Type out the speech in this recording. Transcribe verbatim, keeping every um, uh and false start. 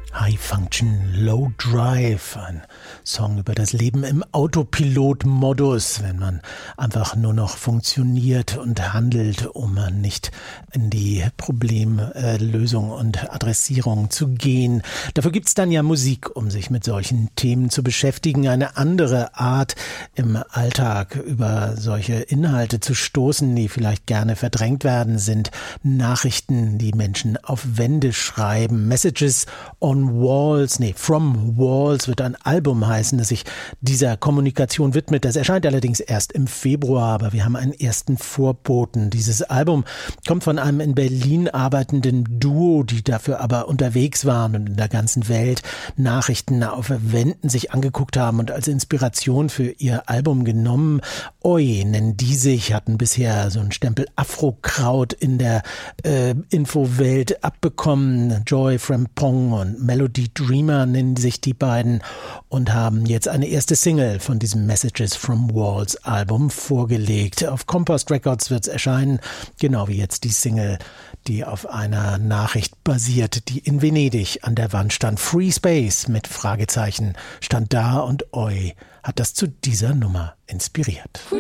High Function, Low Drive, ein Song über das Leben im Autopilot-Modus, wenn man einfach nur noch funktioniert und handelt, um nicht in die Problemlösung und Adressierung zu gehen. Dafür gibt's dann ja Musik, um sich mit solchen Themen zu beschäftigen, eine andere Art im Alltag über solche Inhalte zu stoßen, die vielleicht gerne verdrängt werden, sind Nachrichten, die Menschen auf Wände schreiben, Messages on Walls, nee, From Walls wird ein Album heißen, das sich dieser Kommunikation widmet. Das erscheint allerdings erst im Februar, aber wir haben einen ersten Vorboten. Dieses Album kommt von einem in Berlin arbeitenden Duo, die dafür aber unterwegs waren und in der ganzen Welt Nachrichten auf Wänden sich angeguckt haben und als Inspiration für ihr Album genommen. Oi nennen die sich, hatten bisher so einen Stempel Afro-Kraut in der äh, Infowelt abbekommen. Joy Frimpong und Melody Dreamer nennen sich die beiden und haben jetzt eine erste Single von diesem Messages from Walls Album vorgelegt. Auf Compost Records wird es erscheinen, genau wie jetzt die Single, die auf einer Nachricht basiert, die in Venedig an der Wand stand. Free Space mit Fragezeichen stand da und Oi hat das zu dieser Nummer inspiriert.